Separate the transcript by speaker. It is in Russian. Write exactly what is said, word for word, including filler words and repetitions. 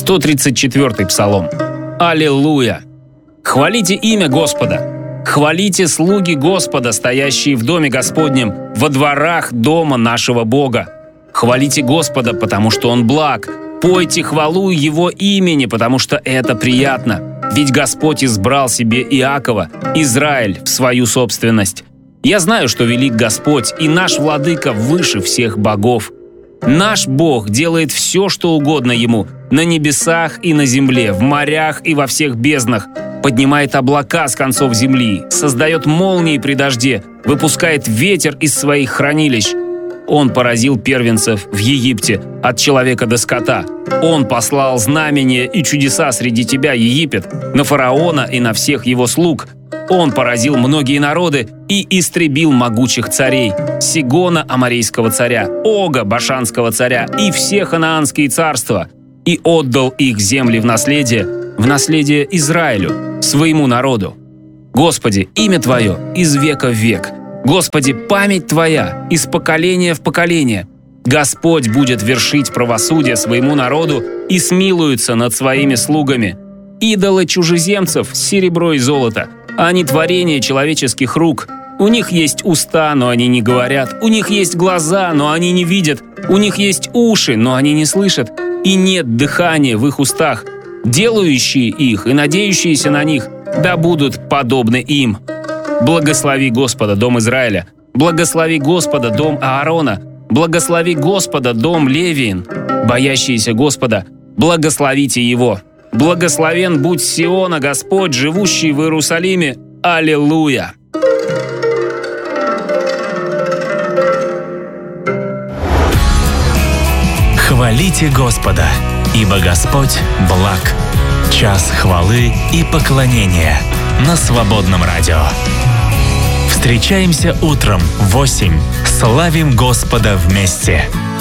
Speaker 1: сто тридцать четвёртый псалом. Аллилуйя! Хвалите имя Господа! Хвалите слуги Господа, стоящие в доме Господнем, во дворах дома нашего Бога. Хвалите Господа, потому что Он благ. Пойте хвалу Его имени, потому что это приятно. Ведь Господь избрал себе Иакова, Израиль, в свою собственность. Я знаю, что велик Господь, и наш Владыка выше всех богов. Наш Бог делает все, что угодно Ему, на небесах и на земле, в морях и во всех безднах, поднимает облака с концов земли, создает молнии при дожде, выпускает ветер из своих хранилищ. Он поразил первенцев в Египте, от человека до скота. Он послал знамения и чудеса среди тебя, Египет, на фараона и на всех его слуг. Он поразил многие народы и истребил могучих царей: Сигона, аморейского царя, Ога, башанского царя, и все ханаанские царства, и отдал их земли в наследие, в наследие Израилю, своему народу. Господи, имя Твое из века в век. Господи, память Твоя из поколения в поколение. Господь будет вершить правосудие своему народу и смилуется над своими слугами. Идолы чужеземцев — серебро и золото, а не творение человеческих рук. У них есть уста, но они не говорят. У них есть глаза, но они не видят. У них есть уши, но они не слышат. И нет дыхания в их устах. Делающие их и надеющиеся на них да будут подобны им. Благослови Господа, дом Израиля. Благослови Господа, дом Аарона. Благослови Господа, дом Левиин. Боящиеся Господа, благословите Его. Благословен будь Сиона Господь, живущий в Иерусалиме. Аллилуйя!
Speaker 2: Хвалите Господа, ибо Господь благ. Час хвалы и поклонения на Свободном радио. Встречаемся утром в восемь. Славим Господа вместе.